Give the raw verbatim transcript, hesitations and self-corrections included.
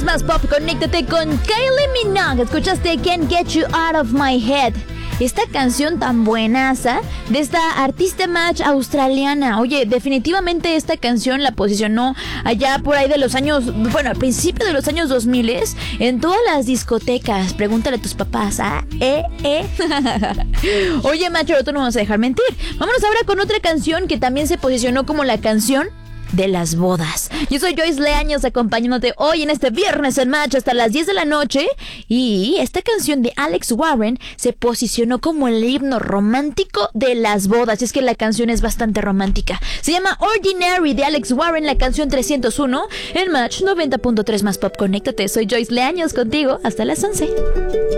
más pop, conéctate con Kylie Minogue. Escuchaste Can't Get You Out of My Head. Esta canción tan buenaza de esta artista match australiana. Oye, definitivamente esta canción la posicionó allá por ahí de los años, bueno, al principio de los años dos mil en todas las discotecas. Pregúntale a tus papás, ¿ah? ¿Eh? ¿Eh? Oye, macho, tú no vas a dejar mentir. Vámonos ahora con otra canción que también se posicionó como la canción de las bodas. Yo soy Joyce Leaños, acompañándote hoy en este viernes en Match hasta las diez de la noche. Y esta canción de Alex Warren se posicionó como el himno romántico de las bodas. Y es que la canción es bastante romántica. Se llama Ordinary de Alex Warren, la canción trescientos uno en Match noventa punto tres más pop. Conéctate, soy Joyce Leaños contigo hasta las once.